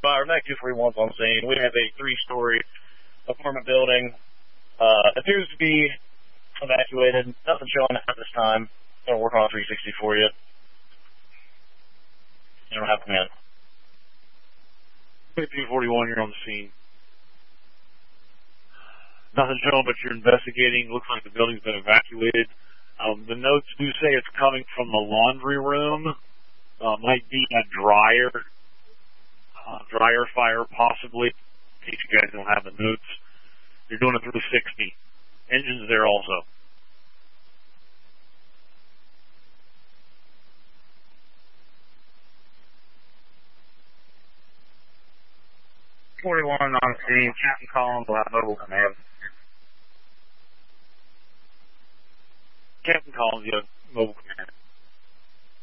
fire. MAC 241's on scene. We have a 3-story apartment building. Appears to be evacuated. Nothing showing at this time. Gonna work on a 360 for you. You don't have to command. 241, you're on the scene. Nothing showing, but you're investigating. Looks like the building's been evacuated. The notes do say it's coming from the laundry room. Might be a dryer fire, possibly. In case you guys don't have the notes. You're doing it through 60. Engine's there also. .41 on scene. Captain Collins will have mobile command. Captain Collins, you have mobile command.